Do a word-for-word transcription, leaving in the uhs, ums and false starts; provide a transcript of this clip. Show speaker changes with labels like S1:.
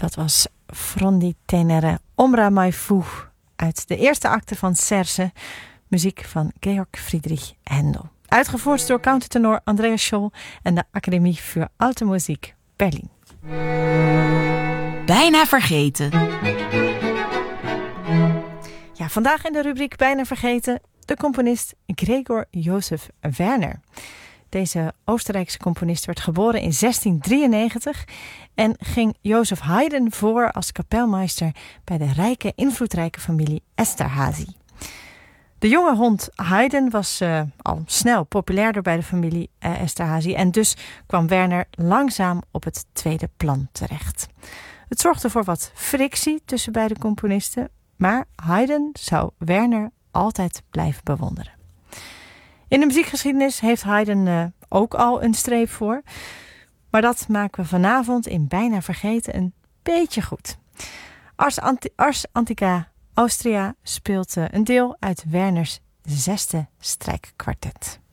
S1: Dat was Frondi Tenere Ombra mai fu uit de eerste acte van Serse, muziek van Georg Friedrich Händel. Uitgevoerd door countertenor Andreas Scholl en de Academie für Alte Musik Berlin.
S2: Bijna vergeten.
S1: Ja, vandaag in de rubriek Bijna vergeten de componist Gregor Josef Werner. Deze Oostenrijkse componist werd geboren in zestien drieënnegentig en ging Joseph Haydn voor als kapelmeester bij de rijke, invloedrijke familie Esterházy. De jonge hond Haydn was uh, al snel populairder bij de familie uh, Esterházy en dus kwam Werner langzaam op het tweede plan terecht. Het zorgde voor wat frictie tussen beide componisten, maar Haydn zou Werner altijd blijven bewonderen. In de muziekgeschiedenis heeft Haydn uh, ook al een streep voor. Maar dat maken we vanavond in Bijna Vergeten een beetje goed. Ars, Anti- Ars Antica Austria speelt uh, een deel uit Werners zesde strijkkwartet.